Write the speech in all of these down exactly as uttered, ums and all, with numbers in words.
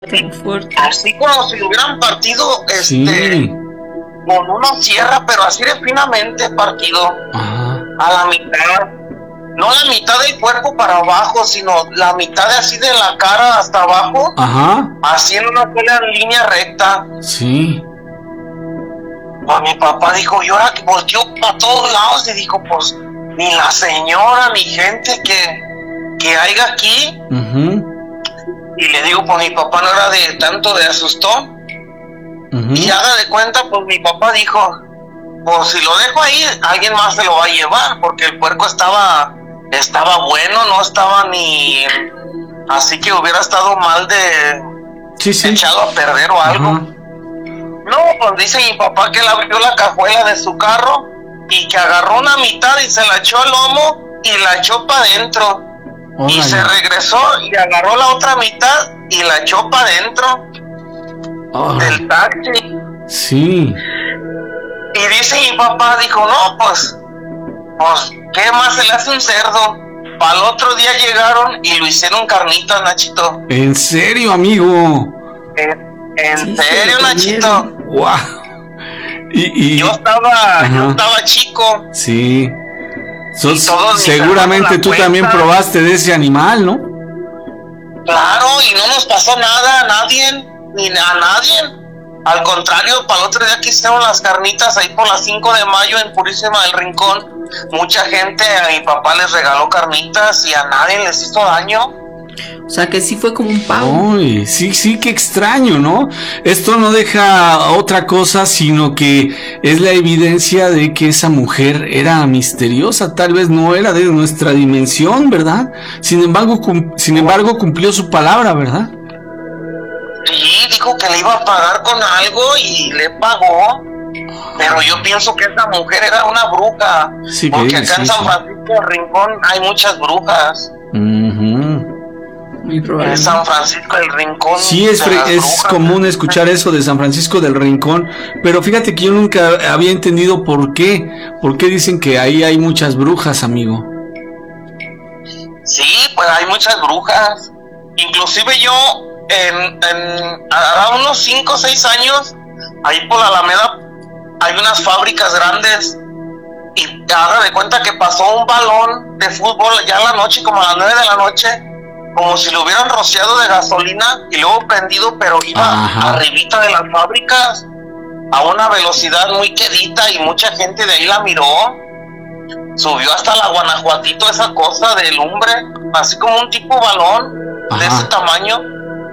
Tan fuerte. Así como si lo hubieran partido, este, Sí. con una sierra, pero así de finamente partido. Ajá. A la mitad. No la mitad del cuerpo para abajo, sino la mitad de así de la cara hasta abajo. Ajá. Así en una sola línea recta. Sí. Pues mi papá dijo, y ahora que volteó para todos lados y dijo, pues, ni la señora, ni gente que, que haya aquí. Uh-huh. Y le digo, pues mi papá no era de tanto de asustó. Uh-huh. Y haga de cuenta, pues mi papá dijo, pues si lo dejo ahí, alguien más se lo va a llevar, porque el puerco estaba, estaba bueno, no estaba ni así que hubiera estado mal de Sí, sí. echado a perder o algo. Ajá. No, pues dice mi papá que él abrió la cajuela de su carro y que agarró una mitad y se la echó al lomo y la echó para adentro. Y Órale. se regresó y agarró la otra mitad y la echó para adentro Órale. del taxi. Sí. Y dice mi papá, dijo, no, pues, pues, ¿qué más se le hace un cerdo? Para el otro día llegaron y lo hicieron carnitas, Nachito. ¿En serio, amigo? En, en Sí, serio, se lo Nachito. Wow. Y, y Yo estaba, Ajá. yo estaba chico. Sí. Sos- Y todos mis seguramente hermanos tú la también cuentan. probaste de ese animal, ¿no? Claro, y no nos pasó nada a nadie, ni a nadie. Al contrario, para el otro día que hicieron las carnitas ahí por las cinco de mayo en Purísima del Rincón, mucha gente, a mi papá les regaló carnitas y a nadie les hizo daño. O sea que sí fue como un pavo. Ay, sí, sí, qué extraño, ¿no? Esto no deja otra cosa, sino que es la evidencia de que esa mujer era misteriosa, tal vez no era de nuestra dimensión, ¿verdad? Sin embargo, cum- sin embargo cumplió su palabra, ¿verdad? Sí, dijo que le iba a pagar con algo y le pagó. Pero yo pienso que esa mujer era una bruja. Sí, porque que- acá sí, en San sí. Francisco del Rincón hay muchas brujas. Ujú. Muy probable. En San Francisco del Rincón. Sí, es, de fre- las es brujas. común escuchar eso de San Francisco del Rincón, pero fíjate que yo nunca había entendido por qué, por qué dicen que ahí hay muchas brujas, amigo. Sí, pues hay muchas brujas. Inclusive yo, en, en hará unos cinco o seis años, ahí por la Alameda, hay unas fábricas grandes. Y haga de cuenta que pasó un balón de fútbol ya en la noche, como a las nueve de la noche, como si lo hubieran rociado de gasolina y luego prendido, pero iba Ajá. arribita de las fábricas a una velocidad muy quedita y mucha gente de ahí la miró. Subió hasta la Guanajuatito esa cosa de lumbre, así como un tipo balón de Ajá. ese tamaño.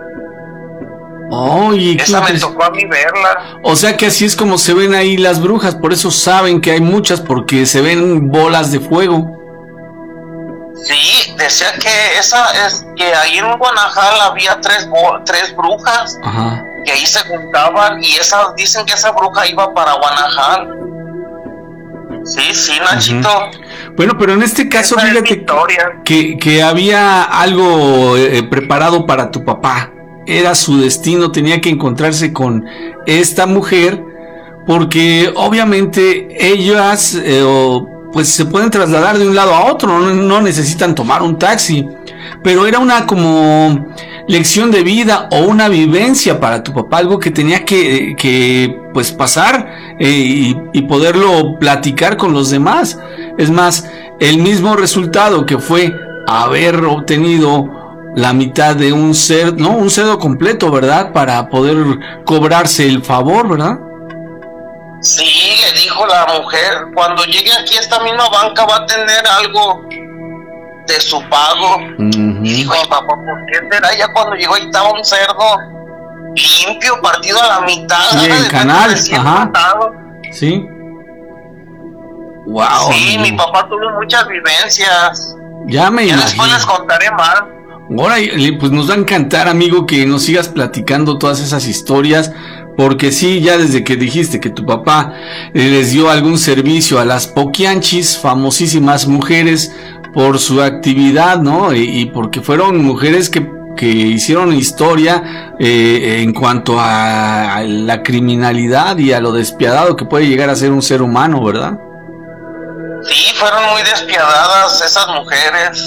Oye, qué Esa me impres- tocó a mí verla. O sea que así es como se ven ahí las brujas, por eso saben que hay muchas, porque se ven bolas de fuego. Sí, decía que esa es que ahí en Guanajal había tres bo- tres brujas Ajá. que ahí se juntaban y esa dicen que esa bruja iba para Guanajal. Sí, sí, Nachito. Bueno, pero en este caso, Esa es mi fíjate historia. que, que había algo eh, preparado para tu papá. Era su destino, tenía que encontrarse con esta mujer, porque obviamente ellas eh, o, pues se pueden trasladar de un lado a otro, no, no necesitan tomar un taxi, pero era una como lección de vida o una vivencia para tu papá, algo que tenía que, que pues pasar eh, y, y poderlo platicar con los demás. Es más, el mismo resultado que fue haber obtenido la mitad de un cerdo, no, un cerdo completo, ¿verdad? Para poder cobrarse el favor, ¿verdad? Sí, le dijo la mujer, cuando llegue aquí a esta misma banca va a tener algo de su pago. Uh-huh. Y dijo mi papá, ¿por qué será? Ya cuando llegó ahí estaba un cerdo limpio, partido a la mitad. Sí, haga en de cuenta, canal, recién ajá. matado. Sí. Wow. Sí, amigo. mi papá tuvo muchas vivencias. Ya me Ya después les imagino. contaré más. Ahora, y- pues nos va a encantar, amigo, que nos sigas platicando todas esas historias, porque sí, ya desde que dijiste que tu papá eh, les dio algún servicio a las Poquianchis, famosísimas mujeres, por su actividad, ¿no? Y, y porque fueron mujeres que, que hicieron historia eh, en cuanto a, a la criminalidad y a lo despiadado que puede llegar a ser un ser humano, ¿verdad? Sí, fueron muy despiadadas esas mujeres.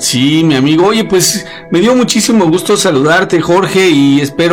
Sí, mi amigo. Oye, pues me dio muchísimo gusto saludarte, Jorge, y espero